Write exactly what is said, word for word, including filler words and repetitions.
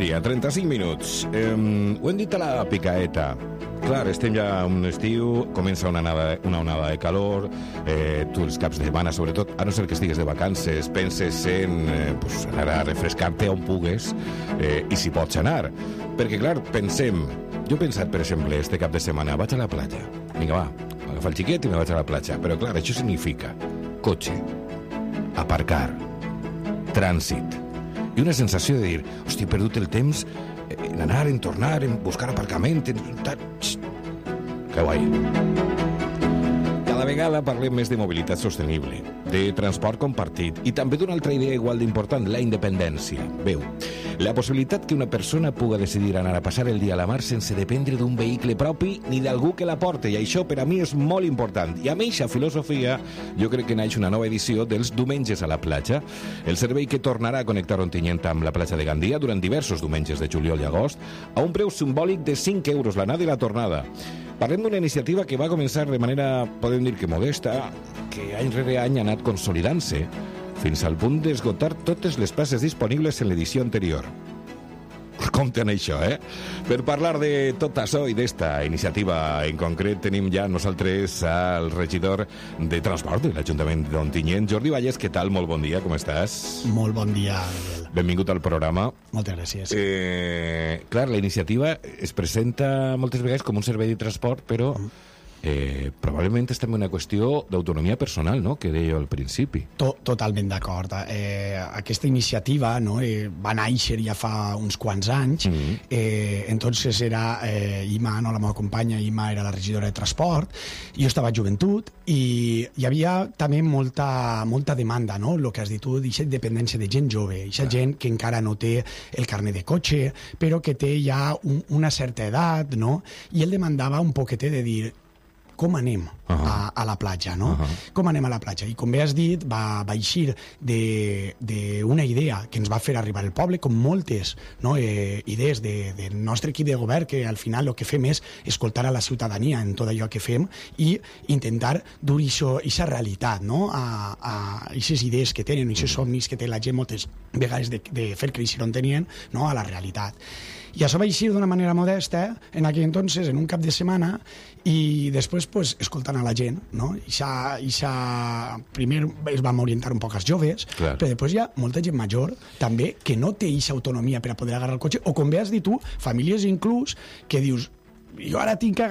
migdia, trenta-cinc minuts. Eh, ho hem dit a la picaeta. Clar, estem ja a un estiu, comença una onada, una onada de calor, eh, tu els caps de setmana, sobretot, a no ser que estigues de vacances, penses en eh, pues, anar a refrescar-te on pugues eh, i si pots anar. Perquè, clar, pensem... Jo he pensat, per exemple, este cap de setmana, vaig a la platja. Vinga, va, agafar el xiquet i me vaig a la platja. Però, clar, això significa cotxe, aparcar, trànsit, i una sensació de dir, hosti, he perdut el temps en anar, en tornar, en buscar aparcament, en... Que guai. Cada vegada parlem més de mobilitat sostenible, de transport compartit i també d'una altra idea igual d'important, la independència. Veu, la possibilitat que una persona puga decidir anar a passar el dia a la mar sense dependre d'un vehicle propi ni d'algú que la porte, i això per a mi és molt important. I amb eixa filosofia jo crec que naix una nova edició dels Diumenges a la platja, el servei que tornarà a connectar Ontinyent amb la platja de Gandia durant diversos diumenges de juliol i agost a un preu simbòlic de cinc euros l'anada i la tornada. Parlem d'una iniciativa que va començar de manera, podem dir que modesta, que any rere any ha anat consolidant-se, fins al punt d'esgotar totes les places disponibles en l'edició anterior. Compte en això, eh? Per parlar de tot això i d'esta iniciativa en concret tenim ja nosaltres al regidor de Transport de l'Ajuntament d'Ontinyent, Jordi Valles. Què tal? Molt bon dia, com estàs? Molt bon dia, Gabriel. Benvingut al programa. Moltes gràcies. Eh, clar, la iniciativa es presenta moltes vegades com un servei de transport, però... Eh, probablement és també una qüestió d'autonomia personal, no?, que deia al principi. To Totalment d'acord. Eh, aquesta iniciativa, no?, eh, va néixer ja fa uns quants anys. Mm -hmm. eh, entonces era eh, Ima, no?, la meva companya Ima era la regidora de Transport, jo estava a Joventut i hi havia també molta, molta demanda, no?, el que has dit tu, d'aquesta dependència de gent jove, aquesta gent que encara no té el carnet de cotxe, però que té ja un, una certa edat, no?, i ell demandava un poquetet de dir com anem uh -huh. a, a la platja, no? Uh -huh. Com anem a la platja? I com bé has dit, va, va eixir d'una idea que ens va fer arribar al poble, com moltes, no? eh, idees de, del nostre equip de govern, que al final el que fem és escoltar a la ciutadania en tot allò que fem i intentar dur aquesta realitat, no?, a aquestes idees que tenen, aquests somnis que té la gent moltes vegades de, de fer créixer on tenien, no?, a la realitat. I això va eixir d'una manera modesta en aquell entonces, en un cap de setmana, i després pues, escoltant a la gent, no? I xa, i xa... primer es vam orientar un poc als joves, clar, però després hi ha molta gent major també que no té aquesta autonomia per a poder agarrar el cotxe, o com bé has dit tu, famílies inclús que dius, jo ara tinc que